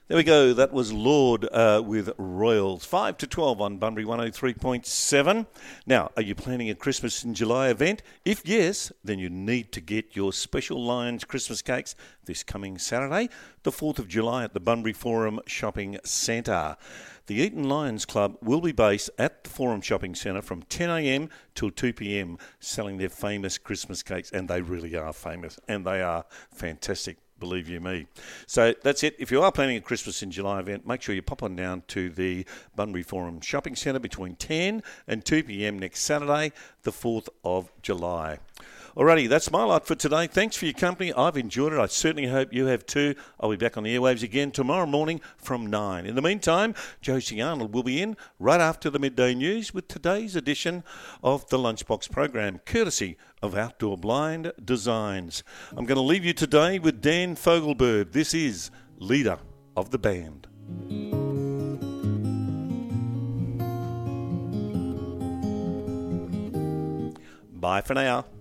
There we go. That was Lord with Royals. 5 to 12 on Bunbury 103.7. Now, are you planning a Christmas in July event? If yes, then you need to get your Special Lions Christmas cakes this coming Saturday, the 4th of July at the Bunbury Forum Shopping Centre. The Eaton Lions Club will be based at the Forum Shopping Centre from 10 a.m. till 2 p.m. selling their famous Christmas cakes, and they really are famous, and they are fantastic. Believe you me. So that's it. If you are planning a Christmas in July event, make sure you pop on down to the Bunbury Forum Shopping Centre between 10 and 2 p.m. next Saturday, the 4th of July. Alrighty, that's my lot for today. Thanks for your company. I've enjoyed it. I certainly hope you have too. I'll be back on the airwaves again tomorrow morning from 9. In the meantime, Josie Arnold will be in right after the midday news with today's edition of the Lunchbox program, courtesy of Outdoor Blind Designs. I'm going to leave you today with Dan Fogelberg. This is Leader of the Band. Bye for now.